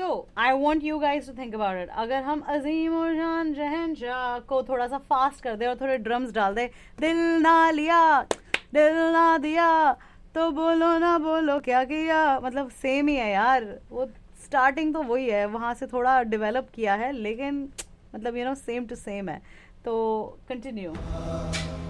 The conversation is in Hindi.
I want you guys to think about it. अगर हम अजीम और शान शहनशाह को थोड़ा सा फास्ट कर दे और थोड़े ड्रम्स डाल दे, दिल ना लिया दिल ना दिया तो बोलो ना बोलो क्या किया, मतलब सेम ही है यार. वो स्टार्टिंग तो वही है, वहां से थोड़ा डेवलप किया है, लेकिन मतलब सेम टू सेम है. तो कंटिन्यू.